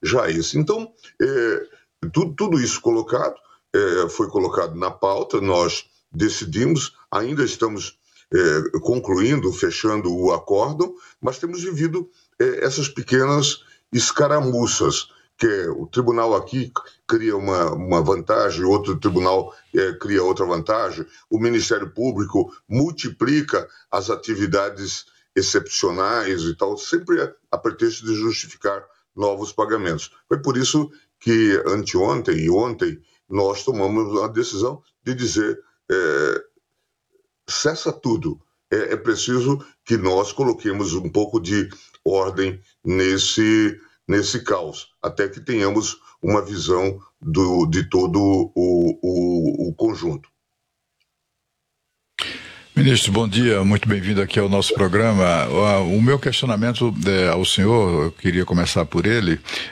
já esse. Então, tudo isso foi colocado na pauta, nós decidimos, ainda estamos concluindo, fechando o acórdão, mas temos vivido essas pequenas escaramuças, que o tribunal aqui cria uma vantagem, outro tribunal cria outra vantagem, o Ministério Público multiplica as atividades excepcionais e tal, sempre a pretexto de justificar novos pagamentos. Foi por isso que anteontem e ontem nós tomamos a decisão de dizer cessa tudo. É preciso que nós coloquemos um pouco de ordem nesse caos, até que tenhamos uma visão de todo o conjunto. Ministro, bom dia, muito bem-vindo aqui ao nosso programa. O meu questionamento ao senhor, eu queria começar por ele,